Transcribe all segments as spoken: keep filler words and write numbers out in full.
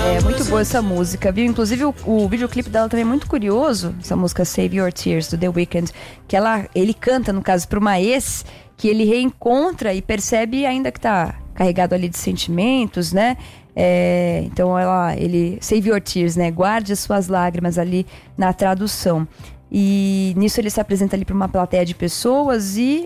É muito boa essa música, viu? Inclusive o, o videoclipe dela também é muito curioso, essa música Save Your Tears, do The Weeknd, que ela, ele canta, no caso, para uma ex, que ele reencontra e percebe ainda que tá carregado ali de sentimentos, né? É, então ela, ele, Save Your Tears, né? Guarde as suas lágrimas ali na tradução. E nisso ele se apresenta ali para uma plateia de pessoas e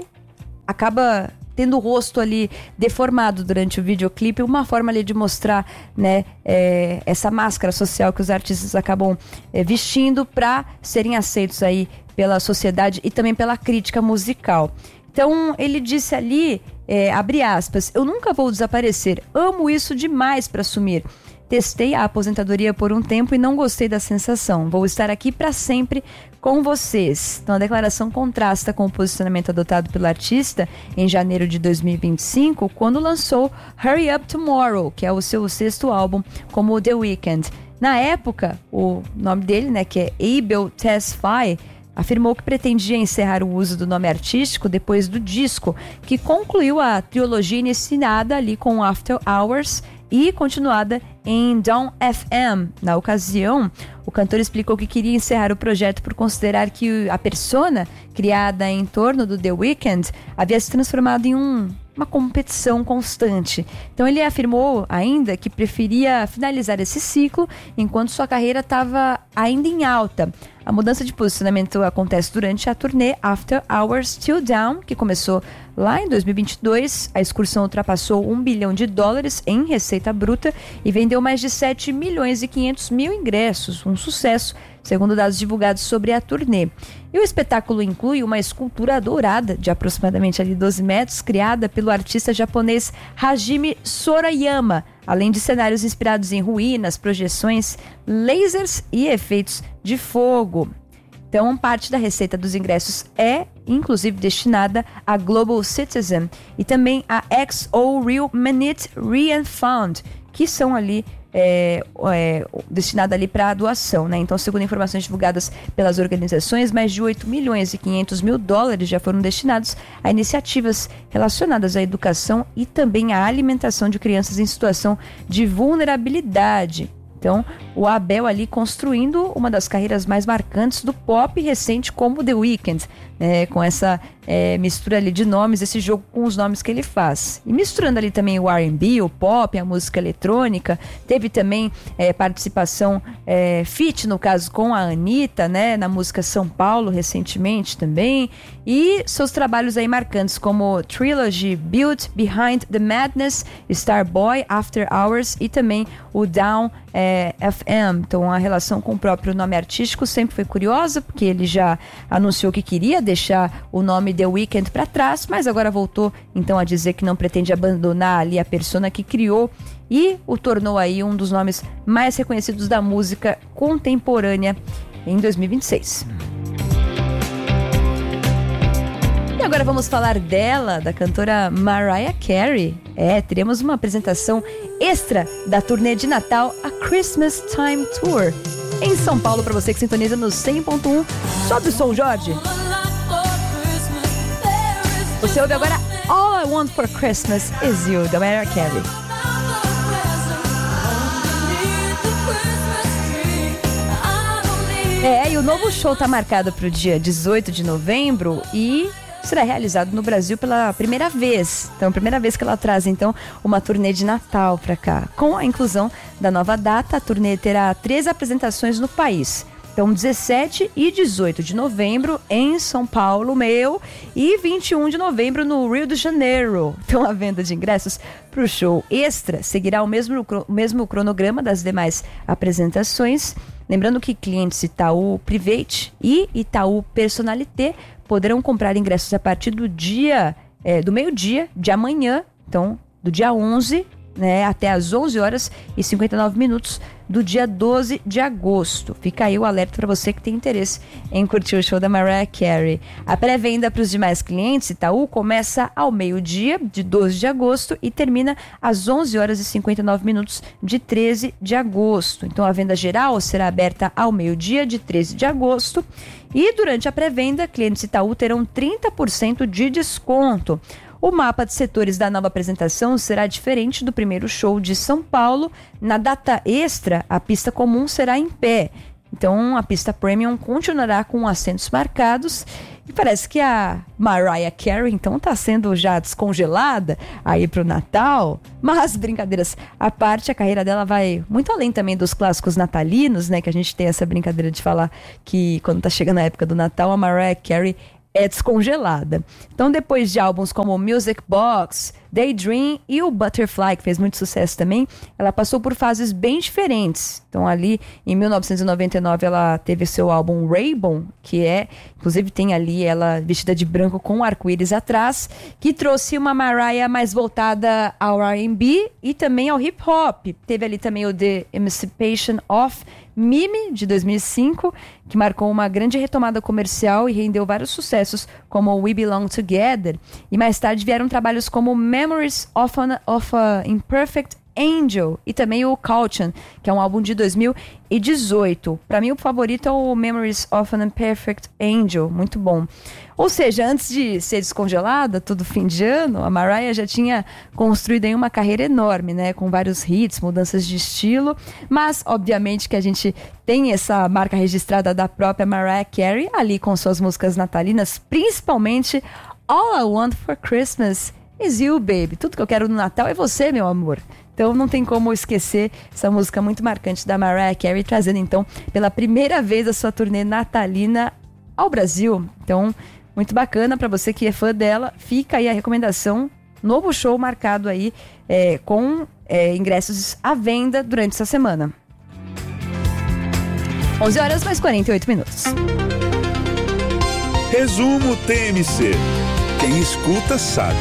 acaba tendo o rosto ali deformado durante o videoclipe, uma forma ali de mostrar, né, é, essa máscara social que os artistas acabam é, vestindo para serem aceitos aí pela sociedade e também pela crítica musical. Então ele disse ali, é, abre aspas, eu nunca vou desaparecer, amo isso demais para assumir. Testei a aposentadoria por um tempo e não gostei da sensação. Vou estar aqui para sempre com vocês. Então a declaração contrasta com o posicionamento adotado pelo artista em janeiro de dois mil e vinte e cinco, quando lançou Hurry Up Tomorrow, que é o seu sexto álbum como The Weeknd. Na época, o nome dele, né, que é Abel Tesfaye, afirmou que pretendia encerrar o uso do nome artístico depois do disco, que concluiu a trilogia iniciada ali com After Hours e continuada em Dawn F M. Na ocasião, o cantor explicou que queria encerrar o projeto por considerar que a persona criada em torno do The Weeknd havia se transformado em um, uma competição constante. Então ele afirmou ainda que preferia finalizar esse ciclo enquanto sua carreira estava ainda em alta. A mudança de posicionamento acontece durante a turnê After Hours Till Dawn, que começou lá em dois mil e vinte e dois. A excursão ultrapassou um bilhão de dólares em receita bruta e vendeu mais de sete milhões e quinhentos mil ingressos, um sucesso, segundo dados divulgados sobre a turnê. E o espetáculo inclui uma escultura dourada de aproximadamente ali doze metros, criada pelo artista japonês Hajime Sorayama, além de cenários inspirados em ruínas, projeções, lasers e efeitos de fogo. Então, parte da receita dos ingressos é, inclusive, destinada a Global Citizen e também a X O Real Minute Re Found, que são ali é, é, destinadas ali para doação, né? Então, segundo informações divulgadas pelas organizações, mais de oito milhões e quinhentos mil dólares já foram destinados a iniciativas relacionadas à educação e também à alimentação de crianças em situação de vulnerabilidade. Então, o Abel ali construindo uma das carreiras mais marcantes do pop recente como The Weeknd, né, com essa é, mistura ali de nomes, esse jogo com os nomes que ele faz. E misturando ali também o R and B, o pop, a música eletrônica, teve também é, participação é, feat, no caso, com a Anitta, né, na música São Paulo, recentemente também, e seus trabalhos aí marcantes como Trilogy, Built Behind the Madness, Starboy, After Hours e também o Down é, F M. Então a relação com o próprio nome artístico sempre foi curiosa, porque ele já anunciou que queria deixar o nome The Weeknd para trás, mas agora voltou então a dizer que não pretende abandonar ali a persona que criou e o tornou aí um dos nomes mais reconhecidos da música contemporânea em dois mil e vinte e seis. E agora vamos falar dela, da cantora Mariah Carey. É, teremos uma apresentação extra da turnê de Natal, a Christmas Time Tour, em São Paulo, para você que sintoniza no cem ponto um. Sobe o som, Jorge. Você ouve agora All I Want for Christmas Is You, da Mariah Carey. É, e o novo show tá marcado para o dia dezoito de novembro e será realizado no Brasil pela primeira vez. Então, primeira vez que ela traz, então, uma turnê de Natal para cá. Com a inclusão da nova data, a turnê terá três apresentações no país. Então, dezessete e dezoito de novembro em São Paulo, meu, e vinte e um de novembro no Rio de Janeiro. Então, a venda de ingressos para o show extra seguirá o mesmo, o mesmo cronograma das demais apresentações. Lembrando que clientes Itaú Private e Itaú Personalité poderão comprar ingressos a partir do dia, é, do meio-dia de amanhã, então, do dia onze, né, até às onze horas e cinquenta e nove minutos do dia doze de agosto. Fica aí o alerta para você que tem interesse em curtir o show da Mariah Carey. A pré-venda para os demais clientes Itaú começa ao meio-dia de doze de agosto e termina às onze horas e cinquenta e nove minutos de treze de agosto. Então a venda geral será aberta ao meio-dia de treze de agosto e durante a pré-venda clientes Itaú terão trinta por cento de desconto. O mapa de setores da nova apresentação será diferente do primeiro show de São Paulo. Na data extra, a pista comum será em pé. Então, a pista Premium continuará com assentos marcados. E parece que a Mariah Carey, então, está sendo já descongelada aí para o Natal. Mas, brincadeiras à parte, a carreira dela vai muito além também dos clássicos natalinos, né? Que a gente tem essa brincadeira de falar que quando está chegando a época do Natal, a Mariah Carey é descongelada. Então, depois de álbuns como Music Box, Daydream e o Butterfly, que fez muito sucesso também, ela passou por fases bem diferentes. Então, ali em mil novecentos e noventa e nove, ela teve seu álbum Rainbow, que é, inclusive tem ali ela vestida de branco com um arco-íris atrás, que trouxe uma Mariah mais voltada ao R and B e também ao hip hop. Teve ali também o The Emancipation of Mimi, de dois mil e cinco, que marcou uma grande retomada comercial e rendeu vários sucessos, como We Belong Together. E mais tarde vieram trabalhos como Memories of an of a Imperfect Angel e também o Caution, que é um álbum de dois mil e dezoito. Para mim, o favorito é o Memories of an Imperfect Angel, muito bom. Ou seja, antes de ser descongelada, todo fim de ano, a Mariah já tinha construído aí uma carreira enorme, né? Com vários hits, mudanças de estilo, mas obviamente que a gente tem essa marca registrada da própria Mariah Carey, ali com suas músicas natalinas, principalmente All I Want for Christmas is You, Baby. Tudo que eu quero no Natal é você, meu amor. Então não tem como esquecer essa música muito marcante da Mariah Carey, trazendo então pela primeira vez a sua turnê natalina ao Brasil. Então, muito bacana para você que é fã dela. Fica aí a recomendação, novo show marcado aí é, com é, ingressos à venda durante essa semana. onze horas mais quarenta e oito minutos. Resumo T M C. Quem escuta sabe.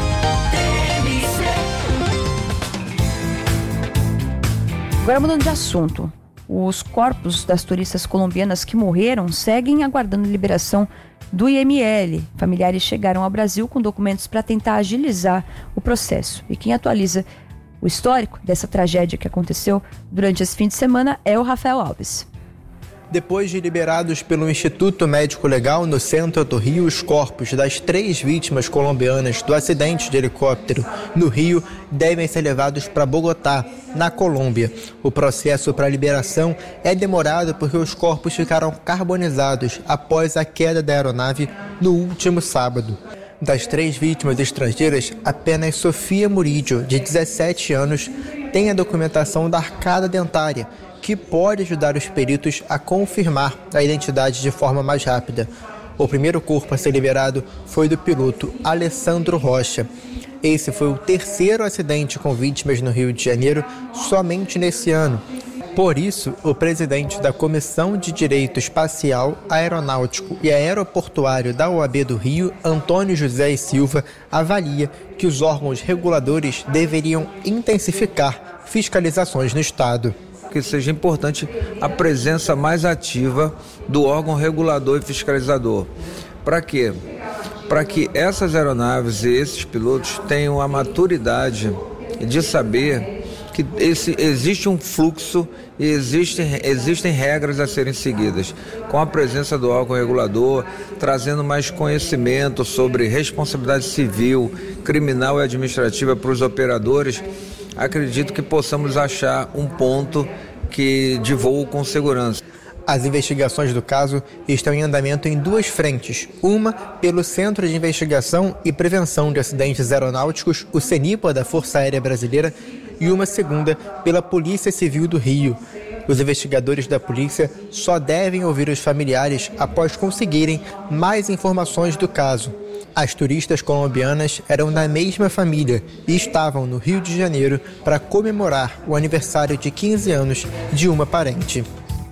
Agora mudando de assunto, os corpos das turistas colombianas que morreram seguem aguardando liberação do I M L. Familiares chegaram ao Brasil com documentos para tentar agilizar o processo. E quem atualiza o histórico dessa tragédia que aconteceu durante esse fim de semana é o Rafael Alves. Depois de liberados pelo Instituto Médico Legal no centro do Rio, os corpos das três vítimas colombianas do acidente de helicóptero no Rio devem ser levados para Bogotá, na Colômbia. O processo para liberação é demorado porque os corpos ficaram carbonizados após a queda da aeronave no último sábado. Das três vítimas estrangeiras, apenas Sofia Murillo, de dezessete anos, tem a documentação da arcada dentária, que pode ajudar os peritos a confirmar a identidade de forma mais rápida. O primeiro corpo a ser liberado foi do piloto Alessandro Rocha. Esse foi o terceiro acidente com vítimas no Rio de Janeiro somente nesse ano. Por isso, o presidente da Comissão de Direito Espacial, Aeronáutico e Aeroportuário da O A B do Rio, Antônio José e Silva, avalia que os órgãos reguladores deveriam intensificar fiscalizações no Estado. Que seja importante a presença mais ativa do órgão regulador e fiscalizador. Para quê? Para que essas aeronaves e esses pilotos tenham a maturidade de saber que esse, existe um fluxo e existem, existem regras a serem seguidas. Com a presença do órgão regulador, trazendo mais conhecimento sobre responsabilidade civil, criminal e administrativa para os operadores, acredito que possamos achar um ponto que de voo com segurança. As investigações do caso estão em andamento em duas frentes. Uma pelo Centro de Investigação e Prevenção de Acidentes Aeronáuticos, o CENIPA da Força Aérea Brasileira, e uma segunda pela Polícia Civil do Rio. Os investigadores da polícia só devem ouvir os familiares após conseguirem mais informações do caso. As turistas colombianas eram da mesma família e estavam no Rio de Janeiro para comemorar o aniversário de quinze anos de uma parente.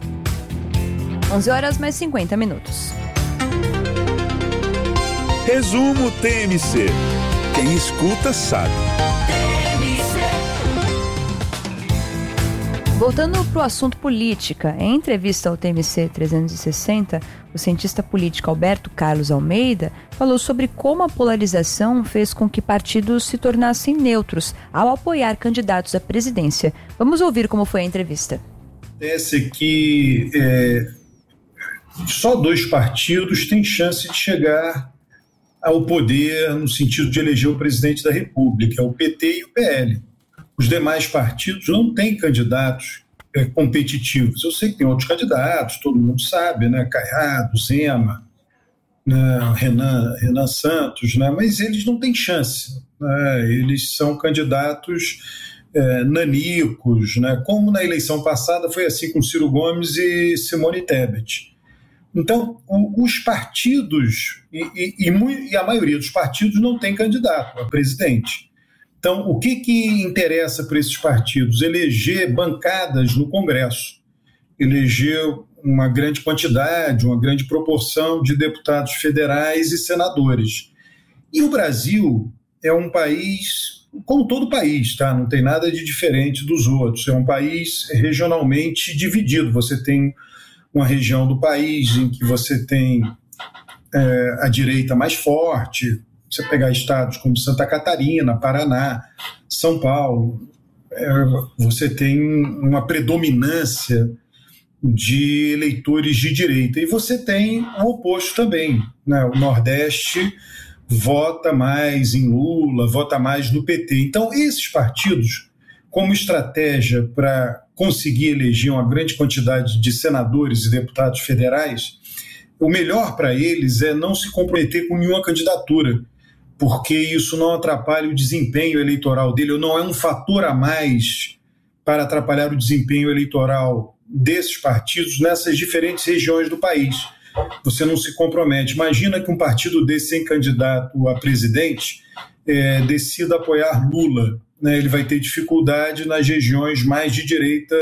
onze horas mais cinquenta minutos. Resumo T M C. Quem escuta sabe. Voltando para o assunto política, em entrevista ao T M C trezentos e sessenta, o cientista político Alberto Carlos Almeida falou sobre como a polarização fez com que partidos se tornassem neutros ao apoiar candidatos à presidência. Vamos ouvir como foi a entrevista. Acontece que é, só dois partidos têm chance de chegar ao poder no sentido de eleger o presidente da República, o P T e o P L. Os demais partidos não têm candidatos é, competitivos. Eu sei que tem outros candidatos, todo mundo sabe, né? Caiado, Zema, né? Renan, Renan Santos, né? Mas eles não têm chance, né? Eles são candidatos é, nanicos, né? Como na eleição passada foi assim com Ciro Gomes e Simone Tebet. Então, o, os partidos, e, e, e a maioria dos partidos não tem candidato a presidente. Então, o que, que interessa para esses partidos? Eleger bancadas no Congresso, eleger uma grande quantidade, uma grande proporção de deputados federais e senadores. E o Brasil é um país, como todo país, tá? Não tem nada de diferente dos outros, é um país regionalmente dividido. Você tem uma região do país em que você tem é, a direita mais forte. Você pegar estados como Santa Catarina, Paraná, São Paulo, é, você tem uma predominância de eleitores de direita. E você tem o oposto também, né? O Nordeste vota mais em Lula, vota mais no P T. Então, esses partidos, como estratégia para conseguir eleger uma grande quantidade de senadores e deputados federais, o melhor para eles é não se comprometer com nenhuma candidatura, porque isso não atrapalha o desempenho eleitoral dele, ou não é um fator a mais para atrapalhar o desempenho eleitoral desses partidos nessas diferentes regiões do país. Você não se compromete. Imagina que um partido desse sem candidato a presidente é, decida apoiar Lula, né? Ele vai ter dificuldade nas regiões mais de direita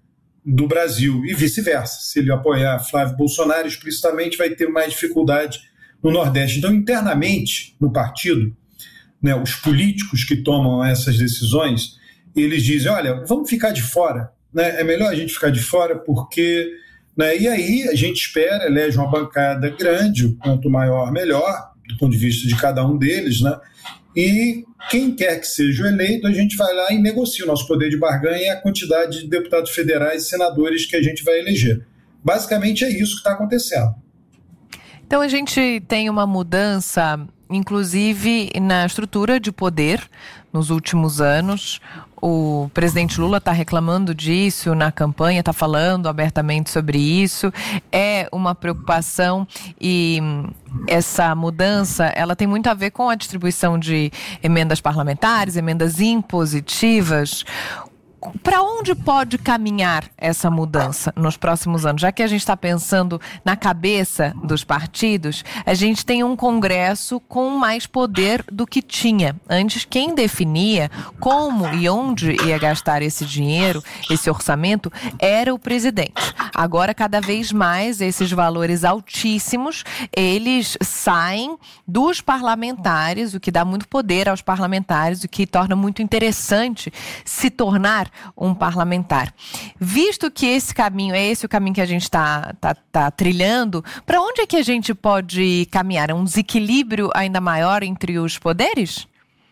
do Brasil, e vice-versa. Se ele apoiar Flávio Bolsonaro, explicitamente vai ter mais dificuldade no Nordeste. Então, internamente, no partido, né, os políticos que tomam essas decisões, eles dizem, olha, vamos ficar de fora, né? É melhor a gente ficar de fora porque... Né, e aí a gente espera, elege uma bancada grande, quanto maior, melhor, do ponto de vista de cada um deles, né? E quem quer que seja o eleito, a gente vai lá e negocia. O nosso poder de barganha é a quantidade de deputados federais e senadores que a gente vai eleger. Basicamente é isso que está acontecendo. Então a gente tem uma mudança, inclusive na estrutura de poder nos últimos anos. O presidente Lula está reclamando disso na campanha, está falando abertamente sobre isso. É uma preocupação e essa mudança, ela tem muito a ver com a distribuição de emendas parlamentares, emendas impositivas. Para onde pode caminhar essa mudança nos próximos anos? Já que a gente está pensando na cabeça dos partidos, a gente tem um Congresso com mais poder do que tinha. Antes, quem definia como e onde ia gastar esse dinheiro, esse orçamento, era o presidente. Agora, cada vez mais, esses valores altíssimos, eles saem dos parlamentares, o que dá muito poder aos parlamentares, o que torna muito interessante se tornar um parlamentar. Visto que esse caminho, é esse o caminho que a gente está tá, tá trilhando, para onde é que a gente pode caminhar? É um desequilíbrio ainda maior entre os poderes?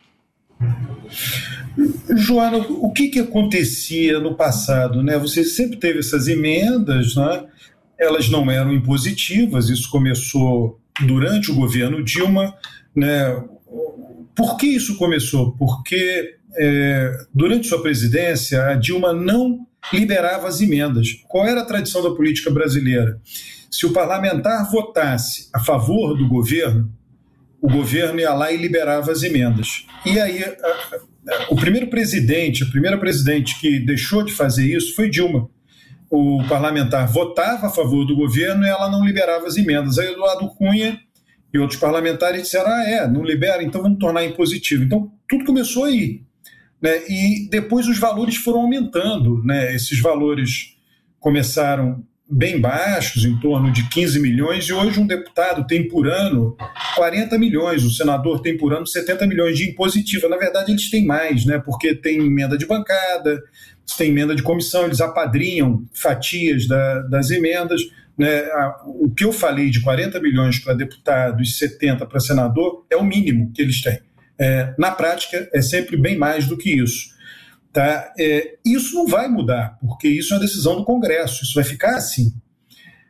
Joana, o que, que acontecia no passado, né? Você sempre teve essas emendas, né? Elas não eram impositivas, isso começou durante o governo Dilma, né? Por que isso começou? Porque É, durante sua presidência, a Dilma não liberava as emendas. Qual era a tradição da política brasileira? Se o parlamentar votasse a favor do governo, o governo ia lá e liberava as emendas. E aí, a, a, o primeiro presidente, a primeira presidente que deixou de fazer isso foi Dilma. O parlamentar votava a favor do governo e ela não liberava as emendas. Aí, Eduardo Cunha e outros parlamentares disseram, ah, é, não libera, então vamos tornar impositivo. Então, tudo começou aí. Né, e depois os valores foram aumentando, né? Esses valores começaram bem baixos, em torno de quinze milhões, e hoje um deputado tem por ano quarenta milhões, o senador tem por ano setenta milhões de impositiva. Na verdade, eles têm mais, né? Porque tem emenda de bancada, tem emenda de comissão, eles apadrinham fatias da, das emendas. Né? O que eu falei de quarenta milhões para deputado e setenta para senador é o mínimo que eles têm. É, na prática, é sempre bem mais do que isso. Tá? É, isso não vai mudar, porque isso é uma decisão do Congresso, isso vai ficar assim.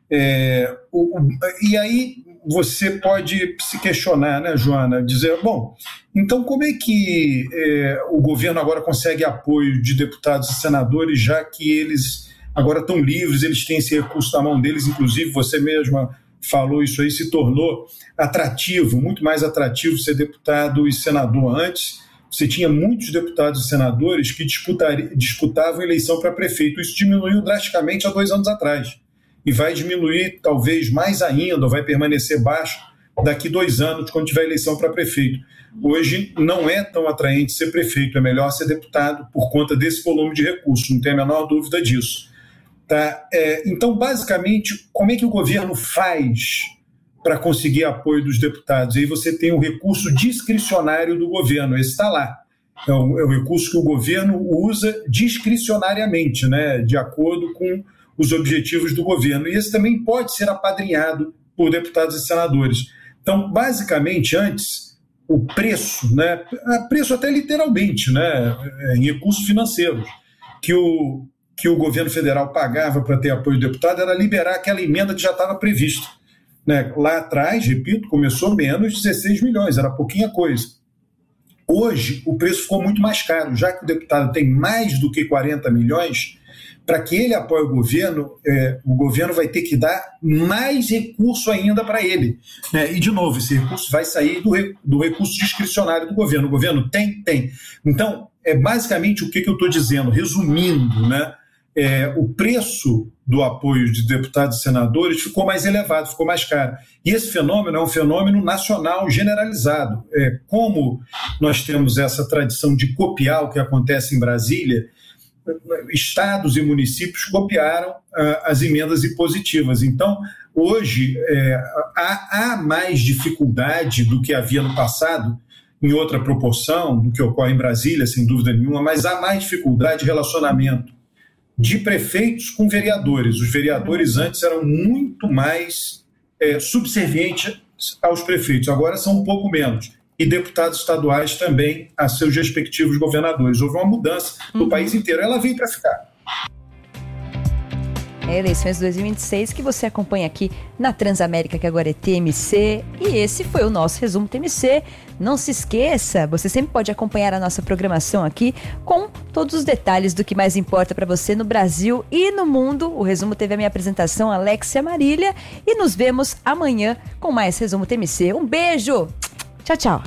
É, o, o, e aí você pode se questionar, né, Joana, dizer, bom, então como é que é, o governo agora consegue apoio de deputados e senadores, já que eles agora estão livres, eles têm esse recurso na mão deles, inclusive você mesma falou isso aí, se tornou atrativo, muito mais atrativo ser deputado e senador. Antes, você tinha muitos deputados e senadores que disputavam eleição para prefeito. Isso diminuiu drasticamente há dois anos atrás. E vai diminuir talvez mais ainda, ou vai permanecer baixo daqui dois anos, quando tiver eleição para prefeito. Hoje não é tão atraente ser prefeito, é melhor ser deputado por conta desse volume de recursos, não tem a menor dúvida disso. Tá? É, então, basicamente, como é que o governo faz para conseguir apoio dos deputados? Aí você tem o recurso discricionário do governo, esse está lá. É o, é o recurso que o governo usa discricionariamente, né, de acordo com os objetivos do governo. E esse também pode ser apadrinhado por deputados e senadores. Então, basicamente, antes, o preço, né, preço até literalmente, né, em recursos financeiros, que o, que o governo federal pagava para ter apoio do deputado era liberar aquela emenda que já estava prevista. Né? Lá atrás, repito, começou menos dezesseis milhões, era pouquinha coisa. Hoje, o preço ficou muito mais caro, já que o deputado tem mais do que quarenta milhões, para que ele apoie o governo, é, o governo vai ter que dar mais recurso ainda para ele. Né? E, de novo, esse recurso vai sair do, do recurso discricionário do governo. O governo tem? Tem. Então, é basicamente o que, que eu estou dizendo, resumindo, né? É, o preço do apoio de deputados e senadores ficou mais elevado, ficou mais caro. E esse fenômeno é um fenômeno nacional generalizado. É, como nós temos essa tradição de copiar o que acontece em Brasília, estados e municípios copiaram ah, as emendas impositivas. Então, hoje, é, há, há mais dificuldade do que havia no passado, em outra proporção do que ocorre em Brasília, sem dúvida nenhuma, mas há mais dificuldade de relacionamento de prefeitos com vereadores. Os vereadores antes eram muito mais é, subservientes aos prefeitos, agora são um pouco menos. E deputados estaduais também a seus respectivos governadores. Houve uma mudança no uhum. país inteiro. Ela veio para ficar. É eleições de dois mil e vinte e seis que você acompanha aqui na Transamérica, que agora é T M C. E esse foi o nosso resumo T M C. Não se esqueça, você sempre pode acompanhar a nossa programação aqui com todos os detalhes do que mais importa para você no Brasil e no mundo. O resumo teve a minha apresentação, Alexia Marília. E nos vemos amanhã com mais resumo T M C. Um beijo! Tchau, tchau.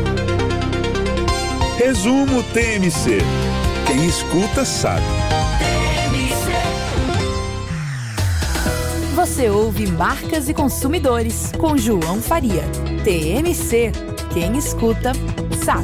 Resumo T M C. Quem escuta sabe. Você ouve Marcas e Consumidores com João Faria. T M C. Quem escuta sabe.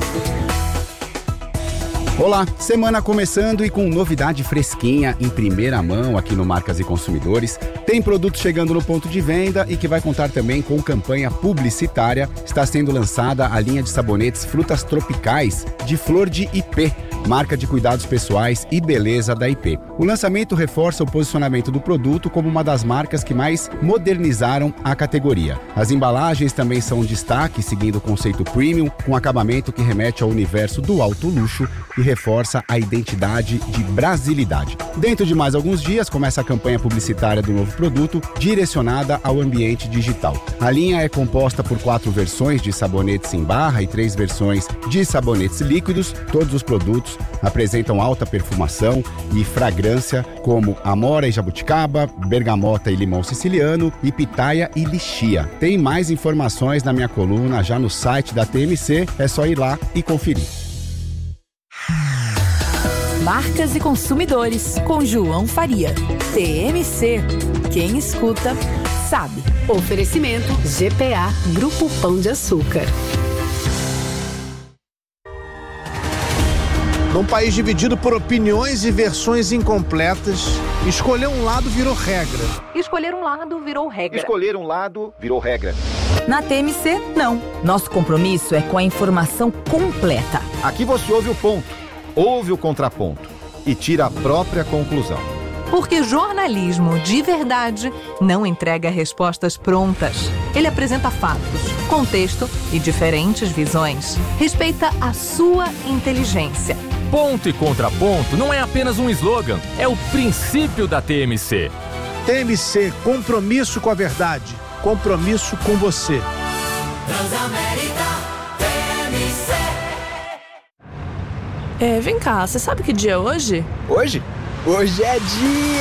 Olá, semana começando e com novidade fresquinha em primeira mão aqui no Marcas e Consumidores. Tem produto chegando no ponto de venda e que vai contar também com campanha publicitária. Está sendo lançada a linha de sabonetes Frutas Tropicais de Flor de Ipê, marca de cuidados pessoais e beleza da I P. O lançamento reforça o posicionamento do produto como uma das marcas que mais modernizaram a categoria. As embalagens também são um destaque, seguindo o conceito premium, com acabamento que remete ao universo do alto luxo e reforça a identidade de brasilidade. Dentro de mais alguns dias, começa a campanha publicitária do novo produto, direcionada ao ambiente digital. A linha é composta por quatro versões de sabonetes em barra e três versões de sabonetes líquidos. Todos os produtos apresentam alta perfumação e fragrância, como amora e jabuticaba, bergamota e limão siciliano, e pitaia e lixia. Tem mais informações na minha coluna já no site da T M C, é só ir lá e conferir. Marcas e Consumidores com João Faria. T M C. Quem escuta sabe. Oferecimento G P A Grupo Pão de Açúcar. Num país dividido por opiniões e versões incompletas, escolher um lado virou regra. Escolher um lado virou regra. Escolher um lado virou regra. Na T M C, não. Nosso compromisso é com a informação completa. Aqui você ouve o ponto, ouve o contraponto e tira a própria conclusão. Porque jornalismo de verdade não entrega respostas prontas. Ele apresenta fatos, contexto e diferentes visões. Respeita a sua inteligência. Ponto e contraponto não é apenas um slogan, é o princípio da T M C. T M C, compromisso com a verdade, compromisso com você. Transamérica T M C. É, vem cá, você sabe que dia é hoje? Hoje? Hoje é dia